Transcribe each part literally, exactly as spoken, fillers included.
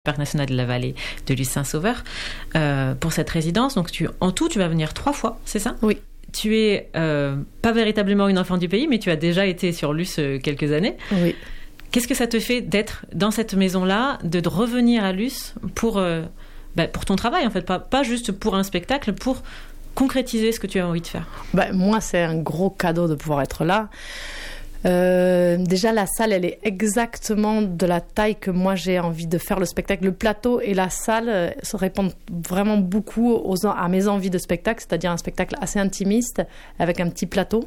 Parc national de la vallée de Luce-Saint-Sauveur, euh, pour cette résidence. Donc, tu, en tout, tu vas venir trois fois, c'est ça ? Oui. Tu es euh, pas véritablement une enfant du pays, mais tu as déjà été sur Luce euh, quelques années. Oui. Qu'est-ce que ça te fait d'être dans cette maison-là, de, de revenir à Luce pour, euh, bah, pour ton travail, en fait, pas, pas juste pour un spectacle, pour concrétiser ce que tu as envie de faire ? Bah, moi, c'est un gros cadeau de pouvoir être là. Euh, déjà la salle elle est exactement de la taille que moi j'ai envie de faire le spectacle. Le plateau et la salle euh, se répondent vraiment beaucoup aux, à mes envies de spectacle, c'est-à-dire un spectacle assez intimiste avec un petit plateau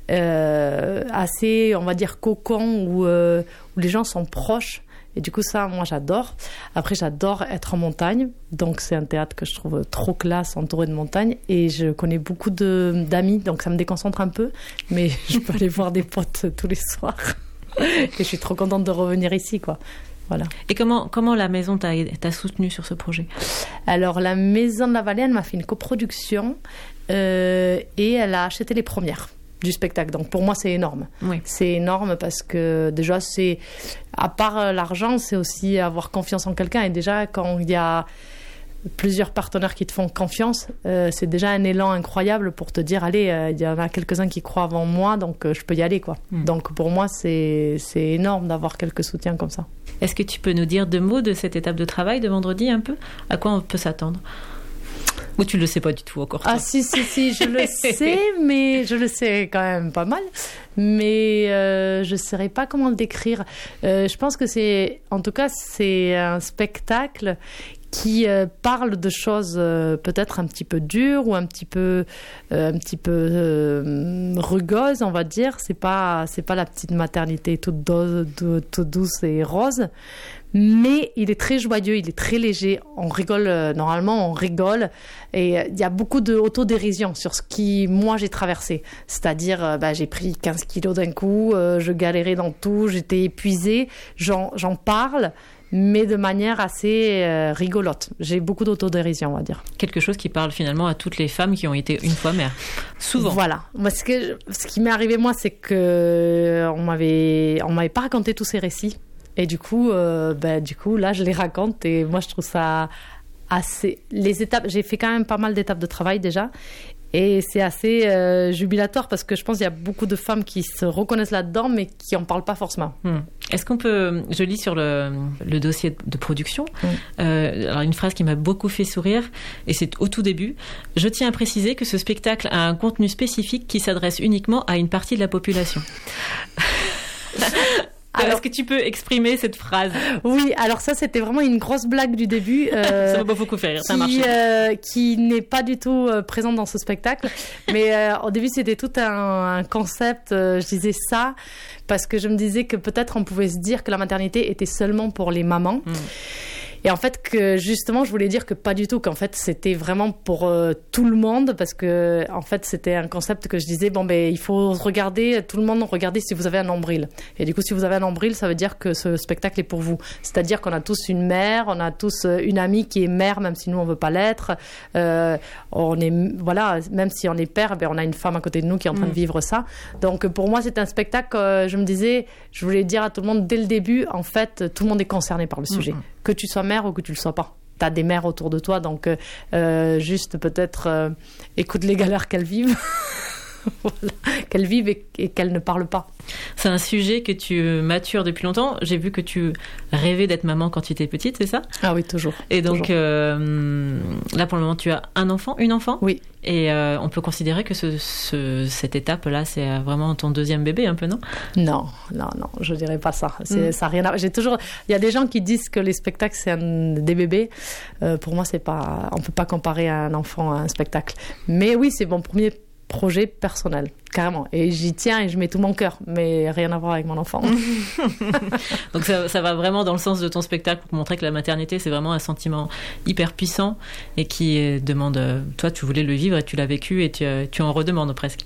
euh, assez on va dire cocon où, euh, où les gens sont proches. Et du coup, ça, moi, j'adore. Après, j'adore être en montagne. Donc, c'est un théâtre que je trouve trop classe, entouré de montagnes. Et je connais beaucoup de, d'amis, donc ça me déconcentre un peu. Mais je peux aller voir des potes tous les soirs. Et je suis trop contente de revenir ici, quoi. Voilà. Et comment, comment la maison t'a, t'a soutenue sur ce projet ? Alors, la Maison de la Vallée, elle m'a fait une coproduction euh, et elle a acheté les premières du spectacle. Donc pour moi, c'est énorme. Oui. C'est énorme parce que déjà, c'est à part l'argent, c'est aussi avoir confiance en quelqu'un. Et déjà, quand il y a plusieurs partenaires qui te font confiance, euh, c'est déjà un élan incroyable pour te dire, allez, euh, il y en a quelques-uns qui croient avant moi, donc euh, je peux y aller, quoi. Mm. Donc pour moi, c'est, c'est énorme d'avoir quelques soutiens comme ça. Est-ce que tu peux nous dire deux mots de cette étape de travail de vendredi un peu ? À quoi on peut s'attendre ? Ou tu ne le sais pas du tout encore ? Ah si, si, si, je le sais, mais je le sais quand même pas mal. Mais euh, je ne saurais pas comment le décrire. Euh, je pense que c'est, en tout cas, c'est un spectacle qui euh, parle de choses euh, peut-être un petit peu dures ou un petit peu, euh, un petit peu euh, rugeuses, on va dire. C'est pas, c'est pas la petite maternité toute, do- do- toute douce et rose. Mais il est très joyeux, il est très léger. On rigole, euh, normalement, on rigole. Et euh, il y a beaucoup d'autodérision sur ce qui, moi, j'ai traversé. C'est-à-dire, euh, bah, j'ai pris quinze kilos d'un coup, euh, je galérais dans tout, j'étais épuisée. J'en, j'en parle, mais de manière assez euh, rigolote. J'ai beaucoup d'autodérision, on va dire. Quelque chose qui parle finalement à toutes les femmes qui ont été une fois mères. Souvent. Voilà. Parce que, ce qui m'est arrivé, moi, c'est qu'on m'avait, on m'avait pas raconté tous ces récits. Et du coup, euh, ben, du coup, là, je les raconte et moi, je trouve ça assez... Les étapes, j'ai fait quand même pas mal d'étapes de travail déjà et c'est assez euh, jubilatoire parce que je pense qu'il y a beaucoup de femmes qui se reconnaissent là-dedans mais qui n'en parlent pas forcément. Hum. Est-ce qu'on peut... Je lis sur le, le dossier de production hum. euh, alors une phrase qui m'a beaucoup fait sourire et c'est au tout début. « Je tiens à préciser que ce spectacle a un contenu spécifique qui s'adresse uniquement à une partie de la population. » Alors, est-ce que tu peux exprimer cette phrase ? Oui, alors ça, c'était vraiment une grosse blague du début. Euh, ça m'a beaucoup fait rire, qui, ça marche. Euh, qui n'est pas du tout euh, présente dans ce spectacle. Mais euh, au début, c'était tout un, un concept. Euh, je disais ça parce que je me disais que peut-être on pouvait se dire que la maternité était seulement pour les mamans. Mmh. Et en fait, que justement, je voulais dire que pas du tout, qu'en fait, c'était vraiment pour euh, tout le monde, parce que, en fait, c'était un concept que je disais, bon, ben, il faut regarder, tout le monde, regardez si vous avez un nombril. Et du coup, si vous avez un nombril, ça veut dire que ce spectacle est pour vous. C'est-à-dire qu'on a tous une mère, on a tous une amie qui est mère, même si nous, on veut pas l'être. Euh, on est, voilà, même si on est père, ben, on a une femme à côté de nous qui est en train mmh. de vivre ça. Donc, pour moi, c'est un spectacle, euh, je me disais, je voulais dire à tout le monde, dès le début, en fait, tout le monde est concerné par le sujet. Mmh. Que tu sois mère ou que tu le sois pas. Tu as des mères autour de toi, donc euh, juste peut-être euh, écoute les galères qu'elles vivent. Voilà. Qu'elles vivent et, et qu'elles ne parlent pas. C'est un sujet que tu matures depuis longtemps. J'ai vu que tu rêvais d'être maman quand tu étais petite, c'est ça ? Ah oui, toujours. Et donc toujours. Euh, là, pour le moment, tu as un enfant, une enfant ? Oui. Et euh, on peut considérer que ce, ce, cette étape-là, c'est vraiment ton deuxième bébé, un peu, non ? Non, non, non, je dirais pas ça. C'est, mmh. ça a rien à... J'ai toujours... Il y a des gens qui disent que les spectacles, c'est un... des bébés. Euh, pour moi, c'est pas... on peut pas comparer un enfant à un spectacle. Mais oui, c'est mon premier projet personnel, carrément. Et j'y tiens et je mets tout mon cœur, mais rien à voir avec mon enfant. Donc ça, ça va vraiment dans le sens de ton spectacle pour montrer que la maternité, c'est vraiment un sentiment hyper puissant et qui demande... Toi, tu voulais le vivre et tu l'as vécu et tu, tu en redemandes presque.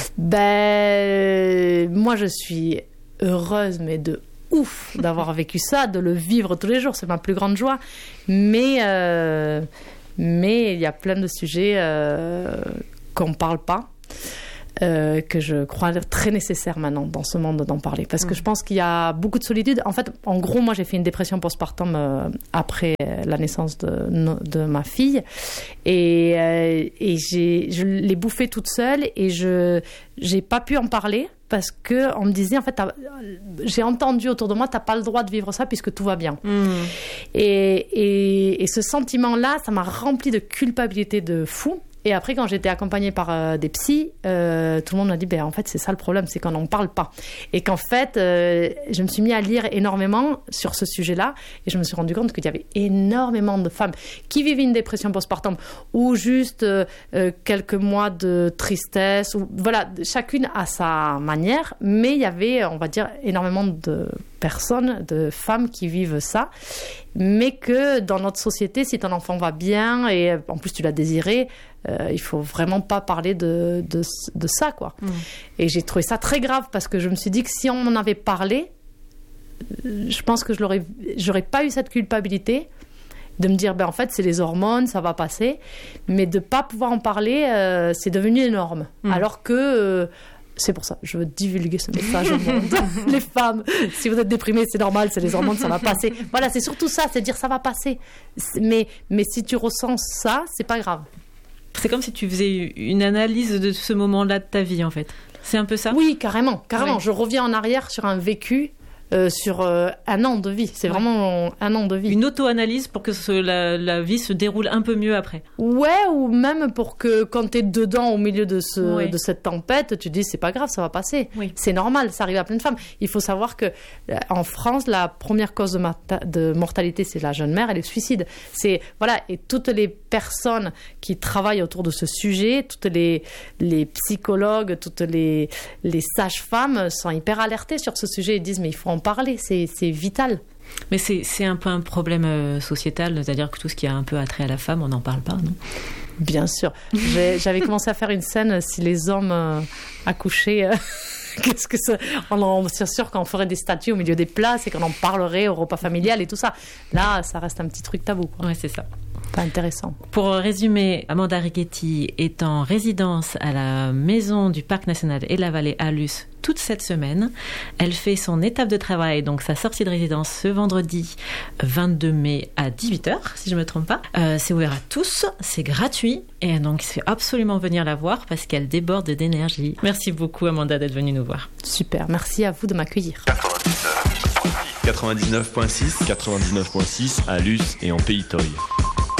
Ben, moi, je suis heureuse, mais de ouf d'avoir vécu ça, de le vivre tous les jours. C'est ma plus grande joie. Mais euh, mais il y a plein de sujets... Euh, qu'on ne parle pas. euh, que je crois très nécessaire maintenant dans ce monde d'en parler. Parce que je pense qu'il y a beaucoup de solitude. En fait, en gros, moi, j'ai fait une dépression postpartum euh, après la naissance de, de ma fille. Et, euh, et j'ai, je l'ai bouffée toute seule et je n'ai pas pu en parler. Parce qu'on me disait, en fait, j'ai entendu autour de moi, t'as pas le droit de vivre ça puisque tout va bien. Mmh. Et, et, et ce sentiment-là, ça m'a rempli de culpabilité de fou. Et après, quand j'étais accompagnée par euh, des psys, euh, tout le monde m'a dit, ben, en fait, c'est ça le problème, c'est qu'on n'en parle pas. Et qu'en fait, euh, je me suis mis à lire énormément sur ce sujet-là et je me suis rendu compte qu'il y avait énormément de femmes qui vivaient une dépression postpartum ou juste euh, euh, quelques mois de tristesse. Ou, voilà, chacune à sa manière, mais il y avait, on va dire, énormément de personnes, de femmes qui vivent ça, mais que dans notre société, si ton enfant va bien et en plus tu l'as désiré, euh, il faut vraiment pas parler de, de, de ça, quoi. Mmh. Et j'ai trouvé ça très grave parce que je me suis dit que si on m'en avait parlé, je pense que je l'aurais, j'aurais pas eu cette culpabilité de me dire, ben en fait, c'est les hormones, ça va passer, mais de pas pouvoir en parler, euh, c'est devenu énorme. Mmh. Alors que euh, c'est pour ça, je veux divulguer ce message au monde. Les femmes, si vous êtes déprimées, c'est normal, c'est les hormones, ça va passer. Voilà, c'est surtout ça, c'est dire ça va passer. Mais, mais si tu ressens ça, c'est pas grave. C'est comme si tu faisais une analyse de ce moment-là de ta vie, en fait. C'est un peu ça ? Oui, carrément, carrément. Oui. Je reviens en arrière sur un vécu. Euh, sur euh, un an de vie. C'est ouais. vraiment un an de vie. Une auto-analyse pour que ce, la, la vie se déroule un peu mieux après. Ouais, ou même pour que quand tu es dedans au milieu de, ce, oui. de cette tempête, tu te dis c'est pas grave, ça va passer. Oui. C'est normal, ça arrive à plein de femmes. Il faut savoir que en France, la première cause de, mata- de mortalité, c'est la jeune mère et le suicide. C'est, voilà, et toutes les personnes qui travaillent autour de ce sujet, toutes les, les psychologues, toutes les, les sages-femmes sont hyper alertées sur ce sujet et disent mais il faut en parler, c'est, c'est vital. Mais c'est, c'est un peu un problème euh, sociétal, c'est-à-dire que tout ce qui a un peu attrait à la femme, on n'en parle pas, non ? Bien sûr. J'ai, j'avais commencé à faire une scène si les hommes euh, accouchaient. Euh, qu'est-ce que c'est ? On, on, c'est sûr qu'on ferait des statues au milieu des places et qu'on en parlerait au repas familial et tout ça. Là, ça reste un petit truc tabou, quoi. Ouais, c'est ça. Pas intéressant. Pour résumer, Amanda Righetti est en résidence à la maison du Parc national et la vallée à Luce toute cette semaine. Elle fait son étape de travail, donc sa sortie de résidence ce vendredi vingt-deux mai à dix-huit heures, si je ne me trompe pas. Euh, c'est ouvert à tous, c'est gratuit et donc il faut absolument venir la voir parce qu'elle déborde d'énergie. Merci beaucoup Amanda d'être venue nous voir. Super, merci à vous de m'accueillir. quatre-vingt-dix-neuf virgule six quatre-vingt-dix-neuf virgule six à Luce et en Pays Toy.